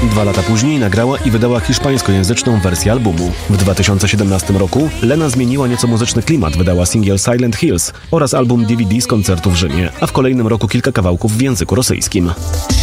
2 lata później nagrała i wydała hiszpańskojęzyczną wersję albumu. W 2017 roku Lena zmieniła nieco muzyczny klimat, wydała singiel Silent Hills oraz album DVD z koncertu w Rzymie, a w kolejnym roku kilka kawałków w języku rosyjskim.